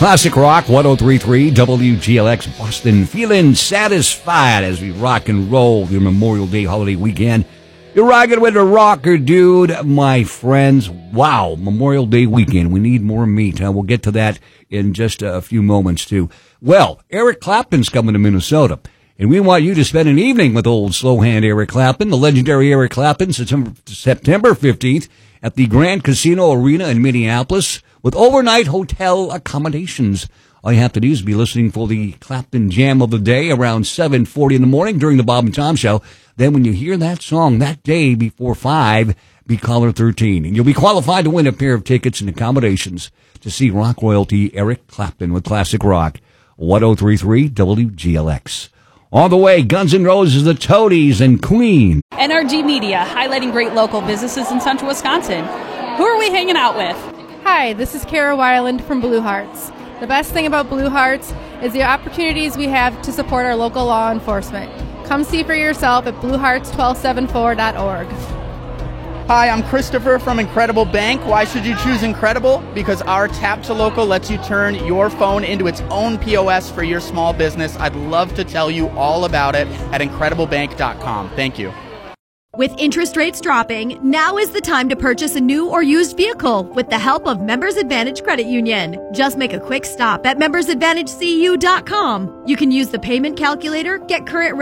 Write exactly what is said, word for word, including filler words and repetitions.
Classic Rock, ten thirty-three W G L X Boston. Feeling satisfied as we rock and roll your Memorial Day holiday weekend. You're rocking with a rocker, dude, my friends. Wow, Memorial Day weekend. We need more meat. Uh, we'll get to that in just a few moments, too. Well, Eric Clapton's coming to Minnesota, and we want you to spend an evening with old slow hand Eric Clapton, the legendary Eric Clapton, September, September fifteenth at the Grand Casino Arena in Minneapolis with overnight hotel accommodations. All you have to do is be listening for the Clapton Jam of the Day around seven forty in the morning during the Bob and Tom Show. Then when you hear that song that day before five, be caller thirteen. And you'll be qualified to win a pair of tickets and accommodations to see rock royalty Eric Clapton with Classic Rock. ten thirty-three W G L X. On the way, Guns N' Roses, the Toadies, and Queen. N R G Media, highlighting great local businesses in central Wisconsin. Who are we hanging out with? Hi, this is Kara Weiland from Blue Hearts. The best thing about Blue Hearts is the opportunities we have to support our local law enforcement. Come see for yourself at blue hearts one two seven four dot org. Hi, I'm Christopher from Incredible Bank. Why should you choose Incredible? Because our Tap to Local lets you turn your phone into its own P O S for your small business. I'd love to tell you all about it at incredible bank dot com. Thank you. With interest rates dropping, now is the time to purchase a new or used vehicle with the help of Members Advantage Credit Union. Just make a quick stop at members advantage c u dot com. You can use the payment calculator, get current rates,